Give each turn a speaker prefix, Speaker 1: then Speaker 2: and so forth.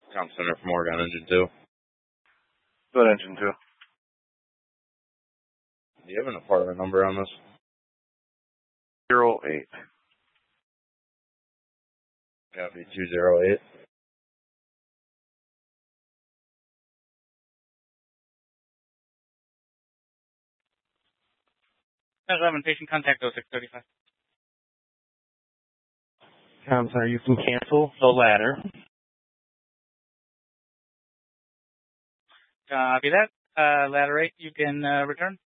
Speaker 1: Comm Center from Oregon, Engine 2.
Speaker 2: Go ahead, Engine 2.
Speaker 1: Do you have an apartment number on this?
Speaker 2: 08.
Speaker 1: Copy 208.
Speaker 3: Patient contact 0635.
Speaker 4: Comm Center, you can cancel the ladder.
Speaker 3: Copy that. Ladder 8, you can return.